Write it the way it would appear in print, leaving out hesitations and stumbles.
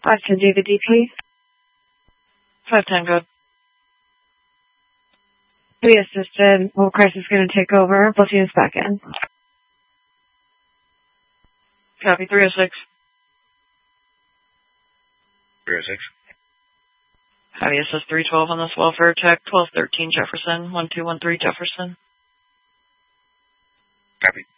510 David D, please. 510, good. We assisted. Well, crisis is going to take over. Both units back in. Copy, 306. 306. Heavy assist 312 on this welfare check, 1213 Jefferson, 1213 Jefferson. Copy.